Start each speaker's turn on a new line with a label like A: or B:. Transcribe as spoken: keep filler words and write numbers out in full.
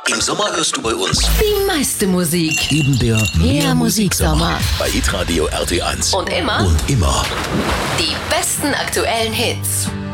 A: Im Sommer hörst du bei uns
B: die meiste Musik.
A: eben der
B: Mehr Musiksommer.
A: bei Hitradio R T eins.
B: Und immer
A: Und immer
B: die besten aktuellen Hits.